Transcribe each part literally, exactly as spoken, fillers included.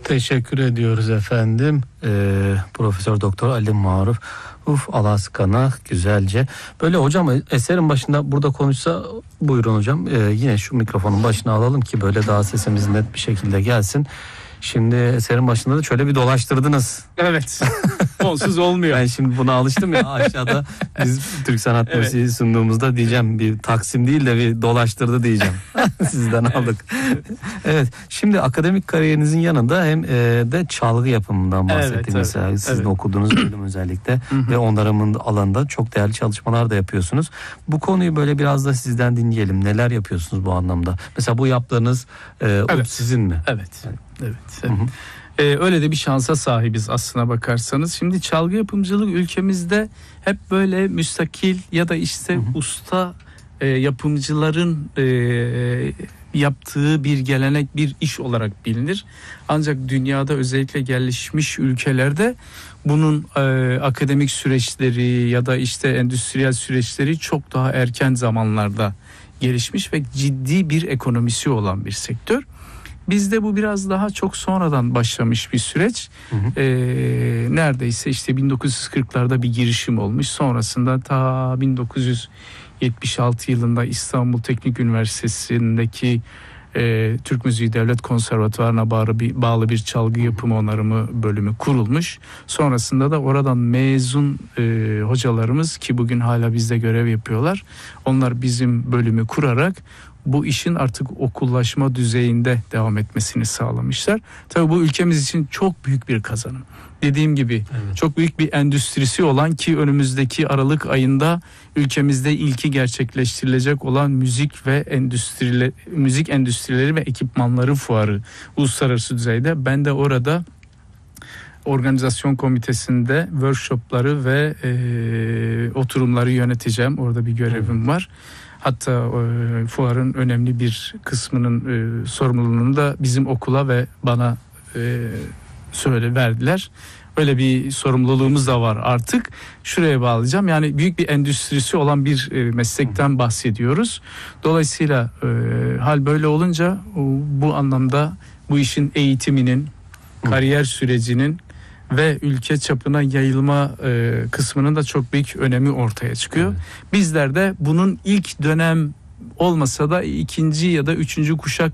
Teşekkür ediyoruz efendim. Ee, Profesör Doktor Ali Maruf Uf Alaskan'a güzelce. Böyle hocam eserin başında burada konuşsa buyurun hocam. Ee, yine şu mikrofonun başına alalım ki böyle daha sesimiz net bir şekilde gelsin. Şimdi eserin başında da şöyle bir dolaştırdınız. Evet. Onsuz olmuyor. Ben şimdi buna alıştım ya, aşağıda biz Türk Sanat evet. Müziği sunduğumuzda diyeceğim bir Taksim değil de bir dolaştırdı diyeceğim. Sizden aldık. Evet. Şimdi akademik kariyerinizin yanında hem de çalgı yapımından bahsettik evet, mesela. Evet. Sizin evet. okuduğunuz bölüm özellikle ve onların alanında çok değerli çalışmalar da yapıyorsunuz. Bu konuyu böyle biraz da sizden dinleyelim. Neler yapıyorsunuz bu anlamda? Mesela bu yaptığınız e, evet. sizin mi? Evet. Evet. Evet. evet. Hı hı. Ee, öyle de bir şansa sahibiz aslına bakarsanız. Şimdi çalgı yapımcılık ülkemizde hep böyle müstakil ya da işte hı hı. usta e, yapımcıların e, yaptığı bir gelenek, bir iş olarak bilinir. Ancak dünyada özellikle gelişmiş ülkelerde bunun e, akademik süreçleri ya da işte endüstriyel süreçleri çok daha erken zamanlarda gelişmiş ve ciddi bir ekonomisi olan bir sektör. Bizde bu biraz daha çok sonradan başlamış bir süreç. Hı hı. Ee, neredeyse işte bin dokuz yüz kırklarda bir girişim olmuş. Sonrasında ta bin dokuz yüz yetmiş altı yılında İstanbul Teknik Üniversitesi'ndeki e, Türk Müziği Devlet Konservatuvarı'na bağlı bir, bağlı bir çalgı yapımı onarımı bölümü kurulmuş. Sonrasında da oradan mezun e, hocalarımız ki bugün hala bizde görev yapıyorlar. Onlar bizim bölümü kurarak bu işin artık okullaşma düzeyinde devam etmesini sağlamışlar. Tabii bu ülkemiz için çok büyük bir kazanım. Dediğim gibi evet. çok büyük bir endüstrisi olan ki önümüzdeki Aralık ayında ülkemizde ilki gerçekleştirilecek olan müzik ve endüstrileri, müzik endüstrileri ve ekipmanları fuarı uluslararası düzeyde. Ben de orada organizasyon komitesinde workshopları ve e, oturumları yöneteceğim. Orada bir görevim evet. var. Hatta e, fuarın önemli bir kısmının e, sorumluluğunu da bizim okula ve bana e, söyle verdiler. Öyle bir sorumluluğumuz da var artık. Şuraya bağlayacağım. Yani büyük bir endüstrisi olan bir e, meslekten bahsediyoruz. Dolayısıyla e, hal böyle olunca o, bu anlamda bu işin eğitiminin, kariyer sürecinin ve ülke çapına yayılma e, kısmının da çok büyük önemi ortaya çıkıyor. Evet. Bizler de bunun ilk dönem olmasa da ikinci ya da üçüncü kuşak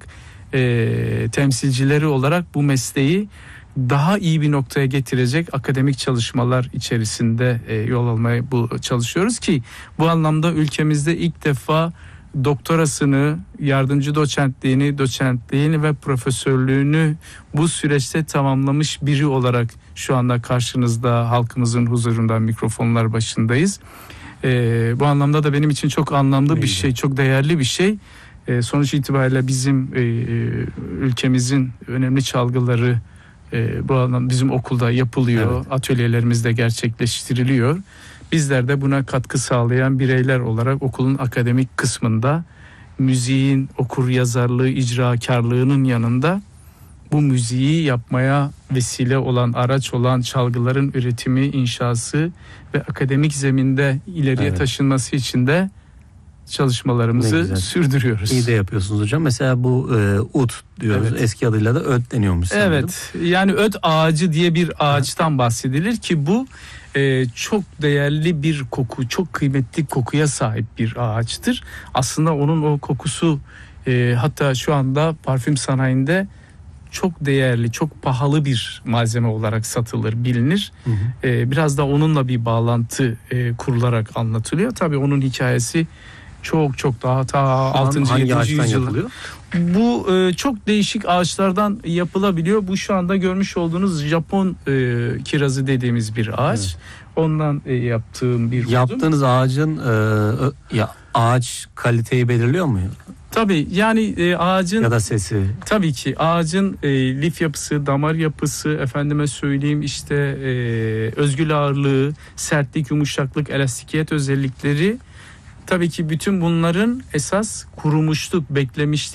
e, temsilcileri olarak bu mesleği daha iyi bir noktaya getirecek akademik çalışmalar içerisinde e, yol almaya bu çalışıyoruz ki bu anlamda ülkemizde ilk defa doktorasını, yardımcı doçentliğini, doçentliğini ve profesörlüğünü bu süreçte tamamlamış biri olarak şu anda karşınızda halkımızın huzurunda mikrofonlar başındayız. Ee, bu anlamda da benim için çok anlamlı bir şey, çok değerli bir şey. Ee, sonuç itibariyle bizim e, ülkemizin önemli çalgıları e, bu anlamda bizim okulda yapılıyor, evet. atölyelerimizde gerçekleştiriliyor. Bizler de buna katkı sağlayan bireyler olarak okulun akademik kısmında müziğin okur yazarlığı, icrakarlığının yanında bu müziği yapmaya vesile olan, araç olan çalgıların üretimi, inşası ve akademik zeminde ileriye evet. taşınması için de çalışmalarımızı sürdürüyoruz. İyi de yapıyorsunuz hocam. Mesela bu e, ut diyoruz. Evet. Eski adıyla da öt deniyormuş sanırım. Evet. Yani öt ağacı diye bir ağaçtan bahsedilir ki bu e, çok değerli bir koku, çok kıymetli kokuya sahip bir ağaçtır. Aslında onun o kokusu e, hatta şu anda parfüm sanayinde çok değerli, çok pahalı bir malzeme olarak satılır, bilinir. Hı hı. E, biraz da onunla bir bağlantı e, kurularak anlatılıyor. Tabii onun hikayesi çok çok daha ta altıncı yedinci yüzyılda. Bu e, çok değişik ağaçlardan yapılabiliyor. Bu şu anda görmüş olduğunuz Japon e, kirazı dediğimiz bir ağaç. Evet. Ondan e, yaptığım bir Yaptığınız budum. Ağacın e, ya ağaç kaliteyi belirliyor mu? Tabii yani e, ağacın ya da sesi. Tabii ki ağacın e, lif yapısı, damar yapısı, efendime söyleyeyim işte e, özgül ağırlığı, sertlik, yumuşaklık, elastikiyet özellikleri. Tabii ki bütün bunların esas kurumuşluk, beklemişlik